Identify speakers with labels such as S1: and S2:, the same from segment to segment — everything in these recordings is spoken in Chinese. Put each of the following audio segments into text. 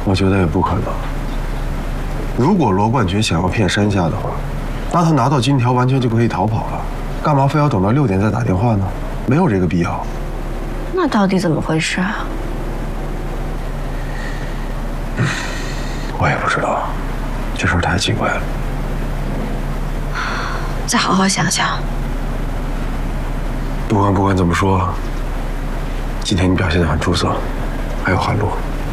S1: 我觉得也不可能。如果罗冠群想要骗山下的话，那他拿到金条完全就可以逃跑了，干嘛非要等到6点再打电话呢？没有这个必要。
S2: 那到底怎么回事啊？
S1: 我也不知道，这事儿太奇怪了。
S2: 再好好想想。
S1: 不管怎么说，今天你表现得很出色，还有韩露。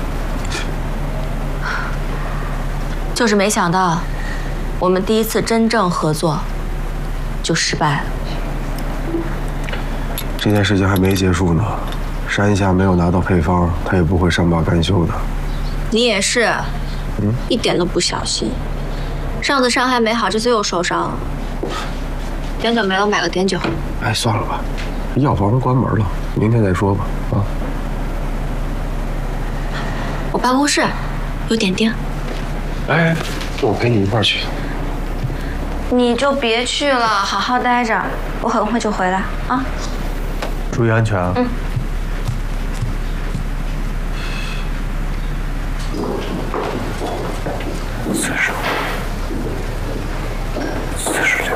S2: 就是没想到，我们第一次真正合作就失败了。
S1: 这件事情还没结束呢，山下没有拿到配方，他也不会善罢甘休的。
S2: 你也是，一点都不小心。上次伤还没好，这次又受伤了。碘酒没了，我买个碘酒。
S1: 哎，算了吧，药房关门了，明天再说吧。啊，
S2: 我办公室有点钉。
S1: 哎，我陪你一块儿去。
S2: 你就别去了，好好待着，我很快就回来啊。
S1: 注意安全啊。45、46。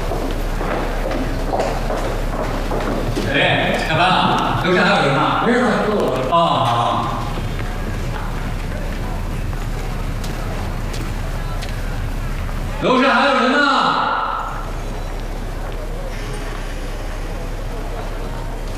S3: 哎，下班了，楼下还有人呢。没事，都走了。哦。楼上还